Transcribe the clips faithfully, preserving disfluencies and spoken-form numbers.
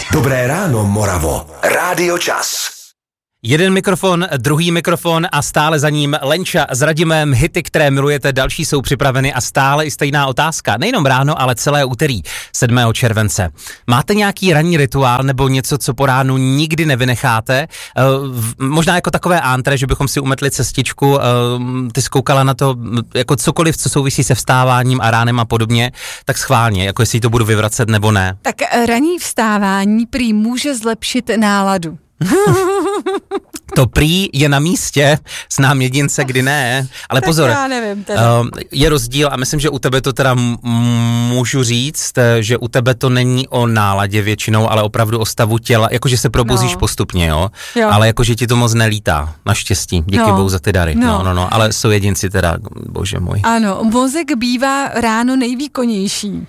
Dobré ráno, Moravo. Rádio Čas. Jeden mikrofon, druhý mikrofon a stále za ním Lenča s Radimem. Hity, které milujete, další jsou připraveny a stále i stejná otázka. Nejenom ráno, ale celé úterý, sedmého července. Máte nějaký ranní rituál nebo něco, co po ránu nikdy nevynecháte? Uh, možná jako takové antre, že bychom si umetli cestičku. Uh, ty zkoukala na to jako cokoliv, co souvisí se vstáváním a ránem a podobně, tak schválně, jako jestli to budu vyvracet nebo ne. Tak ranní vstávání prý může zlepšit náladu. To prý je na místě, znám jedince, kdy ne, ale pozor, já nevím teda. Je rozdíl a myslím, že u tebe to teda m- můžu říct, že u tebe to není o náladě většinou, ale opravdu o stavu těla, jakože se probuzíš no. postupně, jo? jo, ale jakože ti to moc nelítá, naštěstí, díky no. bohu za ty dary, no. no, no, no, ale jsou jedinci teda, bože můj. Ano, mozek bývá ráno nejvýkonnější.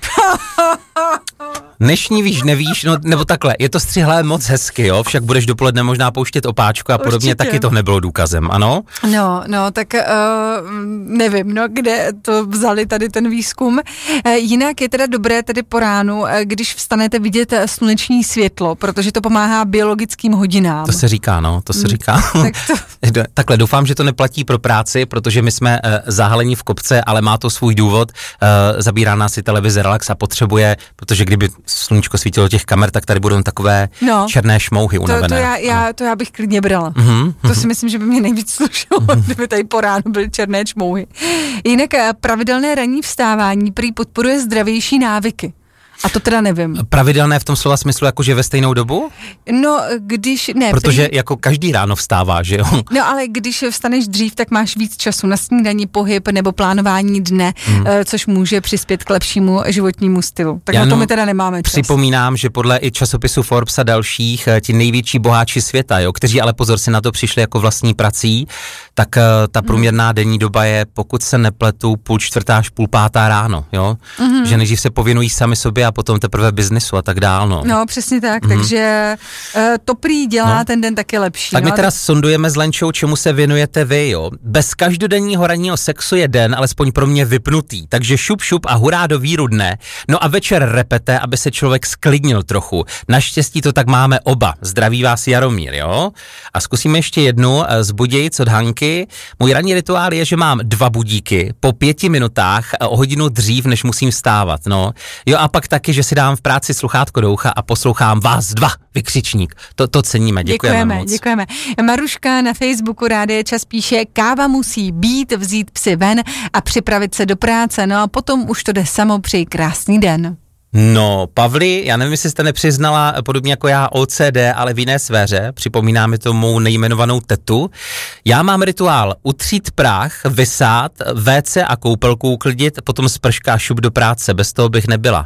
Dnešní víš, nevíš, no nebo takhle, je to střihlé moc hezky, jo, však budeš dopoledne možná pouštět opáčku a podobně, určitě. Taky to nebylo důkazem, ano? No, no, tak uh, nevím, no, kde to vzali tady ten výzkum. Uh, jinak je teda dobré tedy po ránu, uh, když vstanete vidět sluneční světlo, protože to pomáhá biologickým hodinám. To se říká, no, to se říká. Tak to... Takhle, doufám, že to neplatí pro práci, protože my jsme uh, zahaleni v kopce, ale má to svůj důvod, uh, zabírá nás si televize Relax a potřebuje, protože kdyby sluníčko svítilo těch kamer, tak tady budou takové no, černé šmouhy unavené. To, to, já, já, to já bych klidně brala. Mm-hmm, to si myslím, že by mě nejvíc slušelo, mm-hmm. kdyby tady po ránu byly černé šmouhy. Jinak pravidelné ranní vstávání prý podporuje zdravější návyky. A to teda nevím. Pravidelné v tom slova smyslu, jakože ve stejnou dobu? No, když ne. Protože prý... jako každý ráno vstává, že jo? No, ale když vstaneš dřív, tak máš víc času na snídani, pohyb nebo plánování dne, hmm. což může přispět k lepšímu životnímu stylu. Tak já na to my teda nemáme čas. Připomínám, že podle i časopisu Forbes a dalších, ti největší boháči světa, jo, kteří ale pozor si na to přišli jako vlastní prací, tak ta průměrná hmm. denní doba je, pokud se nepletu, půl čtvrtá až půl pátá ráno, jo? Hmm. Že nejdřív se pověnují sami sobě a potom teprve biznesu a tak dál, no. No, přesně tak, mm. takže uh, to prý dělá no. ten den taky lepší. Tak no, my teda sondujeme s Lenčou, čemu se věnujete vy, jo. Bez každodenního ranního sexu je den, alespoň pro mě vypnutý, takže šup šup a hurá do víru dne. No a večer repete, aby se člověk sklidnil trochu. Naštěstí to tak máme oba. Zdraví vás Jaromír, jo. A zkusíme ještě jednu z Budějic od Hanky. Můj ranní rituál je, že mám dva budíky po pěti minutách o hodinu dřív, než musím vstávat, no. Jo a pak taky, že si dám v práci sluchátko do ucha a poslouchám vás dva, vykřičník. To, to ceníme, děkujeme, děkujeme moc. Děkujeme. Maruška na Facebooku Rádia Čas píše, káva musí být, vzít psy ven a připravit se do práce, no a potom už to jde samo, přeji krásný den. No, Pavli, já nevím, jestli jste nepřiznala, podobně jako já O C D, ale v jiné sféře, připomíná mi to mou nejmenovanou tetu. Já mám rituál utřít prach, vysát, vé cé a koupelku uklidit, potom sprška a šup do práce, bez toho bych nebyla.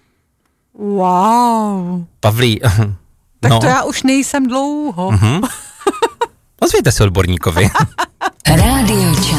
Wow. Pavlí, tak no. to já už nejsem dlouho. Mm-hmm. Ozvějte se odborníkovi. Rádio Čas.